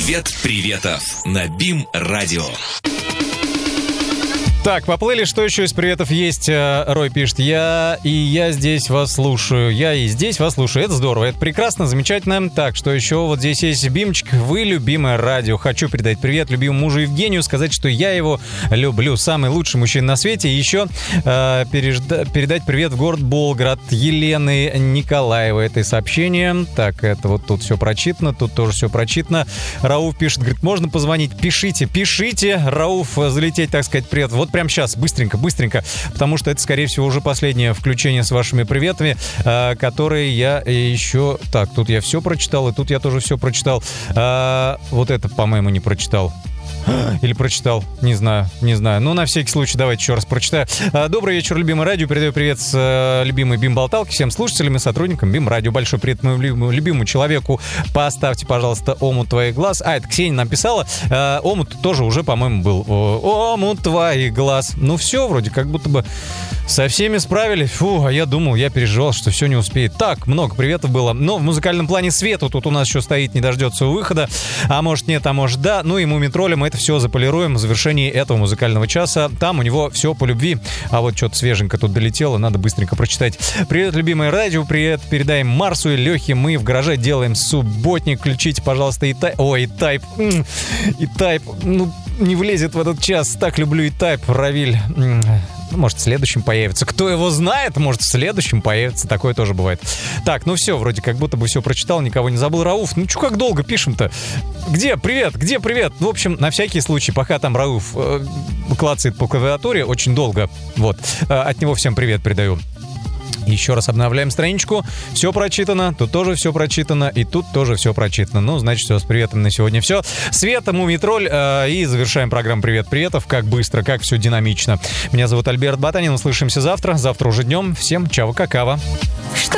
Привет приветов на БИМ-радио. Так, поплыли, что еще из приветов есть? Рой пишет, я здесь вас слушаю, я и здесь вас слушаю. Это здорово, это прекрасно, замечательно. Так, что еще? Вот здесь есть Бимчик, вы любимое радио. Хочу передать привет любимому мужу Евгению, сказать, что я его люблю. Самый лучший мужчина на свете. И еще передать привет в город Болград Елены Николаевой. Это сообщение. Так, это вот тут все прочитано, тут тоже все прочитано. Рауф пишет, говорит, можно позвонить? Пишите. Рауф, залететь, так сказать, привет. Вот прямо сейчас, быстренько, потому что это, скорее всего, уже последнее включение с вашими приветами, которые я еще... Так, тут я все прочитал, и тут я тоже все прочитал. Вот это, по-моему, не прочитал. Или прочитал, не знаю. Ну, на всякий случай, давайте еще раз прочитаю. Добрый вечер, любимое радио. Передаю привет с любимой БИМ-болталки всем слушателям и сотрудникам БИМ-радио. Большой привет моему любимому человеку. Поставьте, пожалуйста, омут твоих глаз. Это Ксения нам писала. Омут тоже уже, по-моему, был. Омут твоих глаз. Ну, все, вроде как будто бы со всеми справились. Фу, а я думал, я переживал, что все не успеет. Так, много приветов было. Но в музыкальном плане Свету тут у нас еще стоит, не дождется выхода. А может нет, а может да. Ну и Мумитролем это все заполируем в завершении этого музыкального часа. Там у него все по любви. А вот что-то свеженько тут долетело, надо быстренько прочитать. Привет, любимое радио, привет. Передаем Марсу и Лехе. Мы в гараже делаем субботник. Включите, пожалуйста, E-Type. Ой, E-Type. E-Type. Ну, не влезет в этот час. Так люблю E-Type. Равиль. Может, в следующем появится. Кто его знает, может, в следующем появится. Такое тоже бывает. Так, ну все, вроде как будто бы все прочитал, никого не забыл. Рауф, ну чё, как долго пишем-то? Где привет? Ну, в общем, на всякий случай, пока там Рауф клацает по клавиатуре очень долго, вот, от него всем привет передаю. Еще раз обновляем страничку. Все прочитано, тут тоже все прочитано, и тут тоже все прочитано. Ну, значит, все, с приветом на сегодня все. Света, Мумитроль, и завершаем программу «Привет приветов». Как быстро, как все динамично. Меня зовут Альберт Батанин, услышимся завтра. Завтра уже днем. Всем чао, какао.